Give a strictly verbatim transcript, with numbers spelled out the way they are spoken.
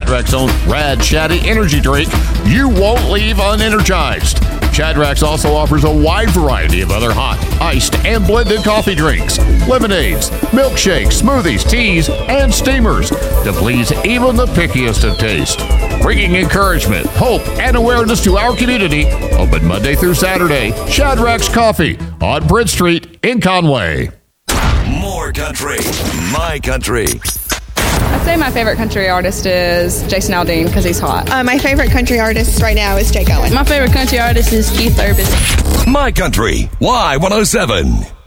Shadrack's own Rad Shaddy energy drink, you won't leave unenergized. Shadrack's also offers a wide variety of other hot, iced, and blended coffee drinks, lemonades, milkshakes, smoothies, teas, and steamers to please even the pickiest of taste. Bringing encouragement, hope, and awareness to our community. Open Monday through Saturday. Shadrack's Coffee on Bridge Street in Conway. More country, my country. I'd say my favorite country artist is Jason Aldean because he's hot. Uh, my favorite country artist right now is Jake Owen. My favorite country artist is Keith Urban. My country, Y one oh seven.